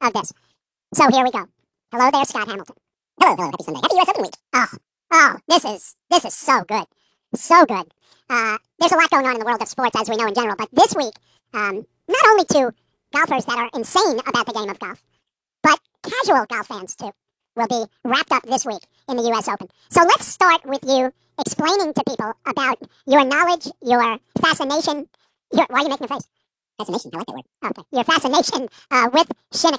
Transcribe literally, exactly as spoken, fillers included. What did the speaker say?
of this. So here we go. Hello there, Scott Hamilton. Hello, hello, happy Sunday. Happy U S Open week. Oh, oh, this is this is so good. So good. Uh, there's a lot going on in the world of sports, as we know in general, but this week, um, not only to golfers that are insane about the game of golf, but casual golf fans, too, will be wrapped up this week in the U S Open. So let's start with you explaining to people about your knowledge, your fascination. Your, why are you making a face? Fascination, I like that word. Okay. Your fascination uh, with Shinnecock.